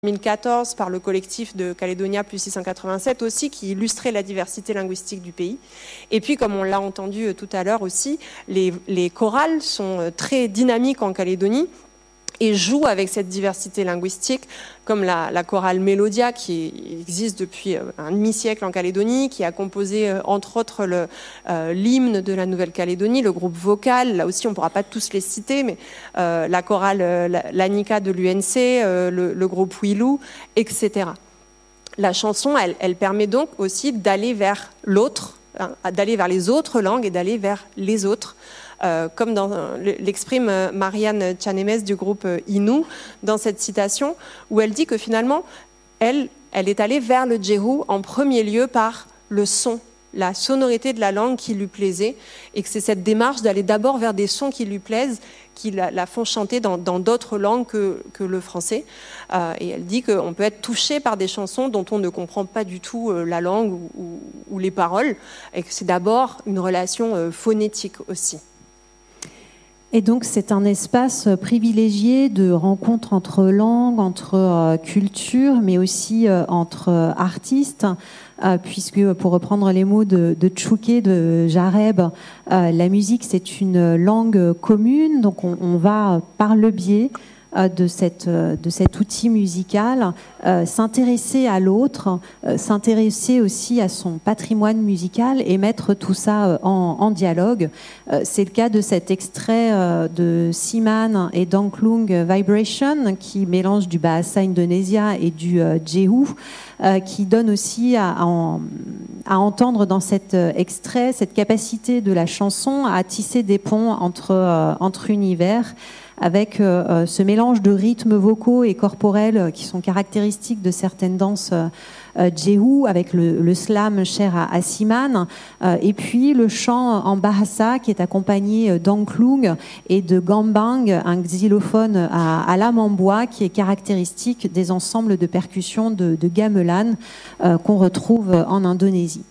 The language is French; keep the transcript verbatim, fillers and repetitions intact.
deux mille quatorze par le collectif de Calédonia plus six cent quatre-vingt-sept aussi, qui illustrait la diversité linguistique du pays. Et puis, comme on l'a entendu tout à l'heure aussi, les, les chorales sont très dynamiques en Calédonie et jouent avec cette diversité linguistique, comme la, la chorale Mélodia, qui existe depuis un demi-siècle en Calédonie, qui a composé, entre autres, le, euh, l'hymne de la Nouvelle-Calédonie, le groupe vocal. Là aussi, on ne pourra pas tous les citer, mais euh, la chorale euh, l'Anika de l'U N C, euh, le, le groupe Wilou, et cetera. La chanson, elle, elle permet donc aussi d'aller vers l'autre, hein, d'aller vers les autres langues et d'aller vers les autres. Euh, comme dans, euh, l'exprime euh, Marianne Tchanemez du groupe euh, Innu dans cette citation, où elle dit que finalement, elle, elle est allée vers le djehou en premier lieu par le son, la sonorité de la langue qui lui plaisait, et que c'est cette démarche d'aller d'abord vers des sons qui lui plaisent, qui la, la font chanter dans, dans d'autres langues que, que le français. Euh, et elle dit qu'on peut être touché par des chansons dont on ne comprend pas du tout euh, la langue ou, ou, ou les paroles, et que c'est d'abord une relation euh, phonétique aussi. Et donc, c'est un espace privilégié de rencontre entre langues, entre euh, cultures, mais aussi euh, entre euh, artistes, euh, puisque, pour reprendre les mots de, de Tchouké, de Jareb, euh, la musique, c'est une langue commune. Donc, on, on va, par le biais euh, de, cette, euh, de cet outil musical, euh, s'intéresser à l'autre, euh, s'intéresser aussi à son patrimoine musical et mettre tout ça euh, en, en dialogue. Euh, c'est le cas de cet extrait euh, de Siman et Dangklung Vibration, qui mélange du bahasa indonésia et du euh, djehou, euh, qui donne aussi à, à, en, à entendre dans cet euh, extrait cette capacité de la chanson à tisser des ponts entre, euh, entre univers, avec euh, ce mélange de rythmes vocaux et corporels qui sont caractéristiques de certaines danses euh, euh, djehou, avec le, le slam cher à, à Siman, euh, et puis le chant en bahasa qui est accompagné d'angklung et de gambang, un xylophone à, à lame en bois qui est caractéristique des ensembles de percussions de, de gamelan euh, qu'on retrouve en Indonésie.